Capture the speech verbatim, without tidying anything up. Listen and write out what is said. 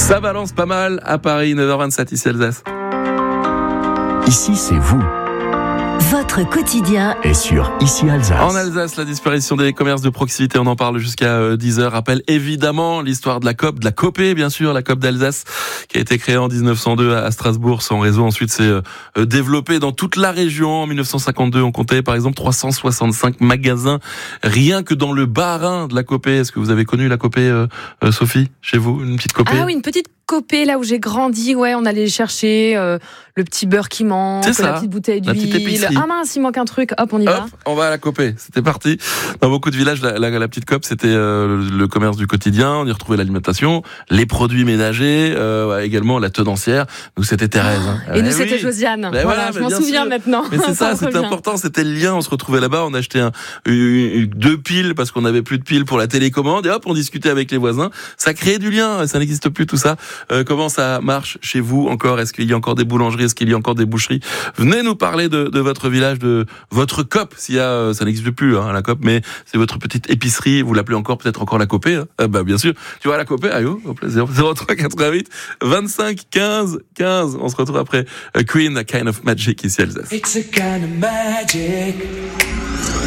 Ça balance pas mal à Paris, neuf heures vingt-sept, ici Alsace. Ici, c'est vous. Votre quotidien est sur Ici Alsace. En Alsace, la disparition des commerces de proximité, on en parle jusqu'à dix heures. Rappelle évidemment l'histoire de la C O P, de la COPE bien sûr, la C O P d'Alsace, qui a été créée en dix-neuf cent deux à Strasbourg. Son réseau ensuite s'est développé dans toute la région. En mille neuf cent cinquante-deux, on comptait par exemple trois cent soixante-cinq magasins, rien que dans le Bas-Rhin de la COPE. Est-ce que vous avez connu la COPE, euh, Sophie, chez vous, une petite COPE? Ah oui, une petite COPE, là où j'ai grandi, ouais, on allait chercher euh, le petit beurre qui manque, C'est ça, la petite bouteille la petite d'huile. épicerie. Ah mince, il manque un truc, hop, on y Hop, va. on va à la COPE. C'était parti. Dans beaucoup de villages, la, la, la petite C O P, c'était euh, le, le commerce du quotidien. On y retrouvait l'alimentation, les produits ménagers, euh, également la tenancière. Nous, c'était Thérèse. Hein. Et eh nous, oui. c'était Josiane. Ben voilà, voilà, je mais m'en bien souviens sûr. maintenant. Mais c'est ça, c'était important, c'était le lien. On se retrouvait là-bas, on achetait un, une, une, deux piles parce qu'on n'avait plus de piles pour la télécommande et hop, on discutait avec les voisins. Ça créait du lien. Ça n'existe plus tout ça. Euh, comment ça marche chez vous encore? Est-ce qu'il y a encore des boulangeries? Est-ce qu'il y a encore des boucheries? Venez nous parler de, de votre village, de votre C O P. S'il y a, ça n'existe plus, hein, la C O P, mais c'est votre petite épicerie. Vous l'appelez encore peut-être encore la COPE. Hein. Ah bah bien sûr. Tu vois la COPE? Aïe, oh, zéro trois quatre-vingt-huit vingt-cinq quinze quinze. On se retrouve après Queen, A Kind of Magic ici à Alsace. It's a kind of magic.